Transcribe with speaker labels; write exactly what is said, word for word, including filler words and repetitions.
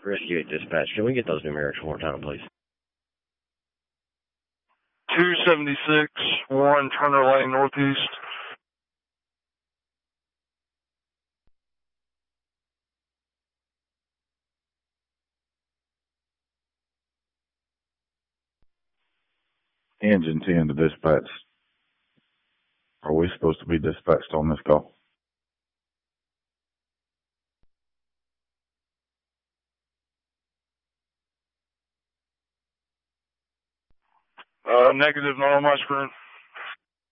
Speaker 1: Rescue eight dispatch. Can we get those numerics one more time, please?
Speaker 2: two seventy-six, one Turner Lane Northeast.
Speaker 3: Engine ten to dispatch. Are we supposed to be dispatched on this call?
Speaker 2: Uh, negative, not on my screen.